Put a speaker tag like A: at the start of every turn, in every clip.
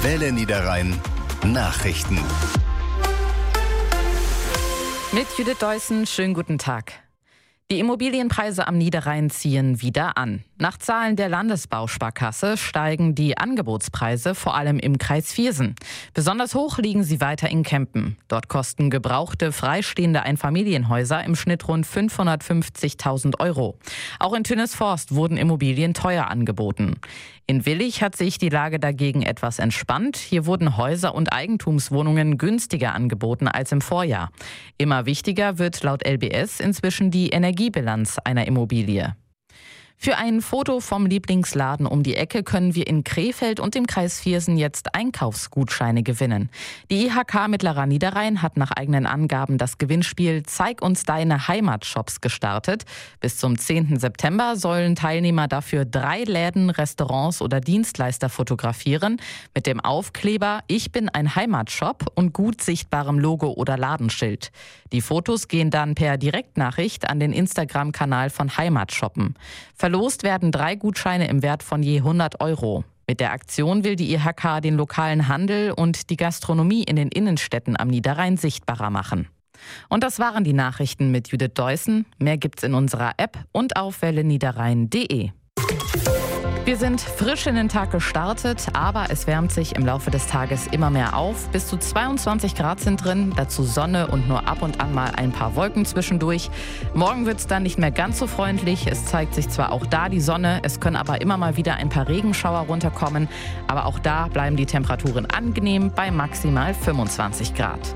A: Welle Niederrhein Nachrichten.
B: Mit Judith Deussen, schönen guten Tag. Die Immobilienpreise am Niederrhein ziehen wieder an. Nach Zahlen der Landesbausparkasse steigen die Angebotspreise vor allem im Kreis Viersen. Besonders hoch liegen sie weiter in Kempen. Dort kosten gebrauchte, freistehende Einfamilienhäuser im Schnitt rund 550.000 Euro. Auch in Tünnesforst wurden Immobilien teuer angeboten. In Willich hat sich die Lage dagegen etwas entspannt. Hier wurden Häuser und Eigentumswohnungen günstiger angeboten als im Vorjahr. Immer wichtiger wird laut LBS inzwischen die Energiebilanz einer Immobilie. Für ein Foto vom Lieblingsladen um die Ecke können wir in Krefeld und im Kreis Viersen jetzt Einkaufsgutscheine gewinnen. Die IHK Mittlerer Niederrhein hat nach eigenen Angaben das Gewinnspiel Zeig uns deine Heimatshops gestartet. Bis zum 10. September sollen Teilnehmer dafür 3 Läden, Restaurants oder Dienstleister fotografieren mit dem Aufkleber Ich bin ein Heimatshop und gut sichtbarem Logo oder Ladenschild. Die Fotos gehen dann per Direktnachricht an den Instagram-Kanal von Heimatshoppen. Verlost werden 3 Gutscheine im Wert von je 100 Euro. Mit der Aktion will die IHK den lokalen Handel und die Gastronomie in den Innenstädten am Niederrhein sichtbarer machen. Und das waren die Nachrichten mit Judith Deussen. Mehr gibt's in unserer App und auf welleniederrhein.de. Wir sind frisch in den Tag gestartet, aber es wärmt sich im Laufe des Tages immer mehr auf. Bis zu 22 Grad sind drin, dazu Sonne und nur ab und an mal ein paar Wolken zwischendurch. Morgen wird es dann nicht mehr ganz so freundlich. Es zeigt sich zwar auch da die Sonne, es können aber immer mal wieder ein paar Regenschauer runterkommen. Aber auch da bleiben die Temperaturen angenehm bei maximal 25 Grad.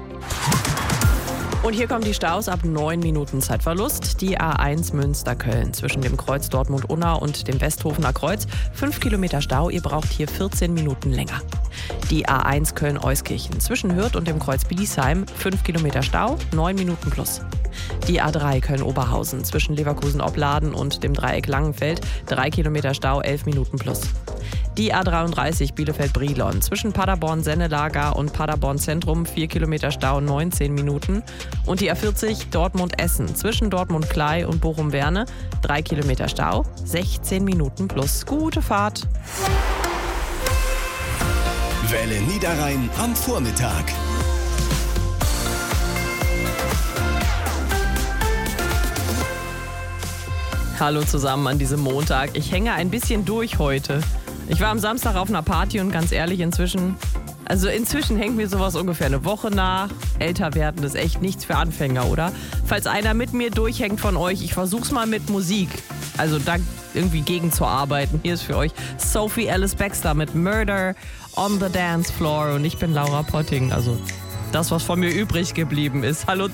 C: Und hier kommen die Staus ab 9 Minuten Zeitverlust. Die A1 Münster-Köln zwischen dem Kreuz Dortmund-Unna und dem Westhofener Kreuz. 5 Kilometer Stau, ihr braucht hier 14 Minuten länger. Die A1 Köln-Euskirchen zwischen Hürth und dem Kreuz Biesheim. 5 Kilometer Stau, 9 Minuten plus. Die A3 Köln-Oberhausen zwischen Leverkusen-Opladen und dem Dreieck Langenfeld. 3 Kilometer Stau, 11 Minuten plus. Die A33 Bielefeld-Brilon zwischen Paderborn-Sennelager und Paderborn-Zentrum 4 Kilometer Stau, 19 Minuten. Und die A40 Dortmund-Essen zwischen Dortmund-Klei und Bochum-Werne 3 Kilometer Stau, 16 Minuten plus. Gute Fahrt.
A: Welle Niederrhein am Vormittag.
C: Hallo zusammen an diesem Montag. Ich hänge ein bisschen durch heute. Ich war am Samstag auf einer Party und ganz ehrlich, inzwischen hängt mir sowas ungefähr eine Woche nach. Älter werden ist echt nichts für Anfänger, oder? Falls einer mit mir durchhängt von euch, ich versuch's mal mit Musik. Also da irgendwie gegenzuarbeiten. Hier ist für euch Sophie Ellis Bextor mit Murder on the Dance Floor und ich bin Laura Potting. Also das, was von mir übrig geblieben ist. Hallo